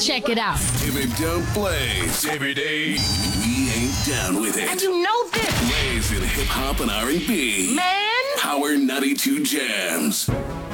Check it out. If it don't blaze every day, we ain't down with it. And you know this. Blaze in hip hop and R&B. Man. Power 92 Jams.